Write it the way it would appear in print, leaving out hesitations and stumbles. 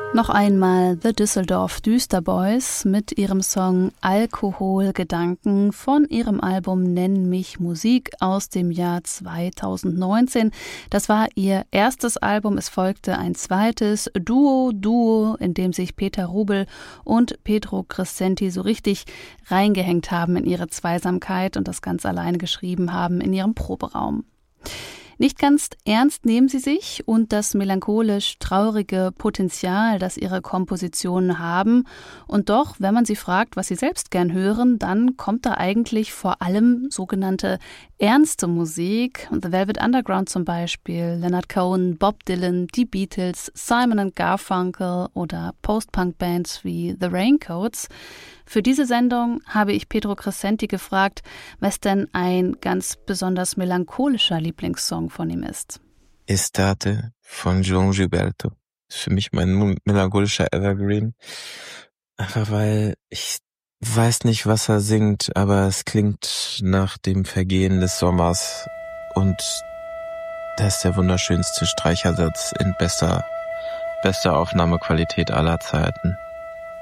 Noch einmal The Düsseldorf Düsterboys mit ihrem Song Alkoholgedanken von ihrem Album Nenn mich Musik aus dem Jahr 2019. Das war ihr erstes Album. Es folgte ein zweites Duo, in dem sich Peter Rubel und Pedro Crescenti so richtig reingehängt haben in ihre Zweisamkeit und das ganz alleine geschrieben haben in ihrem Proberaum. Nicht ganz ernst nehmen sie sich und das melancholisch-traurige Potenzial, das ihre Kompositionen haben. Und doch, wenn man sie fragt, was sie selbst gern hören, dann kommt da eigentlich vor allem sogenannte ernste Musik. The Velvet Underground zum Beispiel, Leonard Cohen, Bob Dylan, die Beatles, Simon & Garfunkel oder Post-Punk-Bands wie The Raincoats. Für diese Sendung habe ich Pedro Crescenti gefragt, was denn ein ganz besonders melancholischer Lieblingssong von ihm ist. Estate von João Gilberto. Ist für mich mein melancholischer Evergreen. Einfach weil ich weiß nicht, was er singt, aber es klingt nach dem Vergehen des Sommers und das ist der wunderschönste Streichersatz in bester Aufnahmequalität aller Zeiten.